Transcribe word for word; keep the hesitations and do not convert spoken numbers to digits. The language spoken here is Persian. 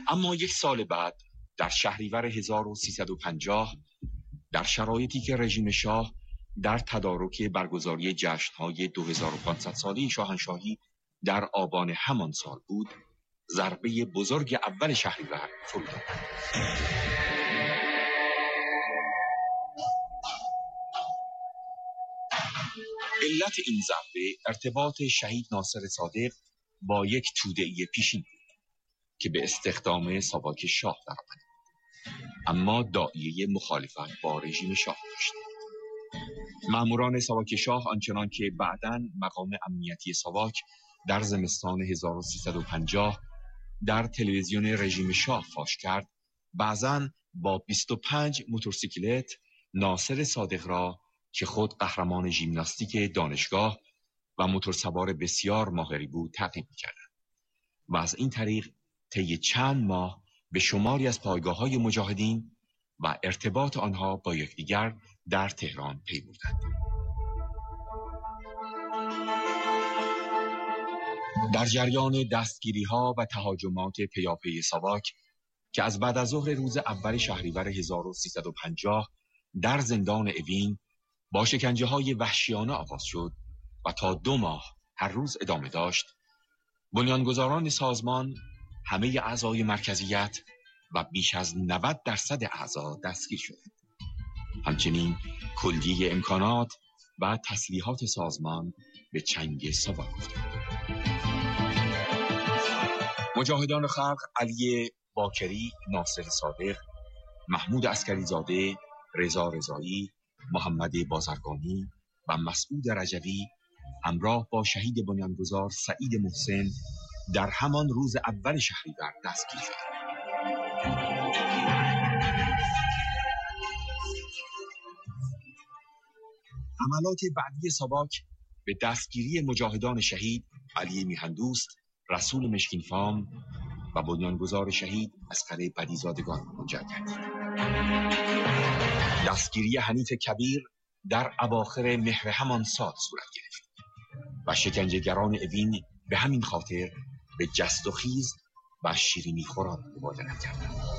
اما یک سال بعد در شهریور هزار و سیصد و پنجاه در شرایطی که رژیم شاه در تدارک برگزاری جشن‌های دو هزار و پانصد ساله شاهنشاهی در آبان همان سال بود، ضربه بزرگ اول شهریور فرود آمد. علت این ضربه ارتباط شهید ناصر صادق با یک توده‌ای پیشین بود که به استخدام ساواک شاه درآمد، اما داعیه مخالفت با رژیم شاه داشت. مأموران ساواک شاه آنچنان که بعداً مقام امنیتی ساواک در زمستان هزار و سیصد و پنجاه در تلویزیون رژیم شاه فاش کرد، بعضاً با بیست و پنج موتورسیکلت ناصر صادق را که خود قهرمان ژیمناستیک دانشگاه و موتورسوار بسیار ماهری بود تعقیب می‌کردند و از این طریق طی چند ماه به شماری از پایگاه‌های مجاهدین و ارتباط آنها با یکدیگر در تهران پی بردند. در جریان دستگیری‌ها و تهاجمات پیاپی ساواک که از بعد از ظهر روز اول شهریور هزار و سیصد و پنجاه در زندان اوین با شکنجه‌های وحشیانه آغاز شد و تا دو ماه هر روز ادامه داشت، بنیانگذاران سازمان، همه اعضای مرکزیت و بیش از نود درصد اعضا دستگیر شدند. همچنین کلیه امکانات و تسلیحات سازمان به چنگ ساواک افتاد. مجاهدان خلق علی باکری، ناصر صادق، محمود عسکری زاده، رضا رضایی، محمد بازرگانی و مسعود رجوی همراه با شهید بنیانگذار سعید محسن در همان روز اول شهریور دستگیر شدند. عملات بعدی ساواک به دستگیری مجاهدان شهید علی میهندوست، رسول مشکینفام و بنیانگذار شهید اصغر بدیزادگان منجر گردید. دستگیری حنیف کبیر در اواخر مهر همان سال صورت گرفت و شکنجهگران اوین به همین خاطر به جست و خیز و شیرینی خوراک مبادرت کردند.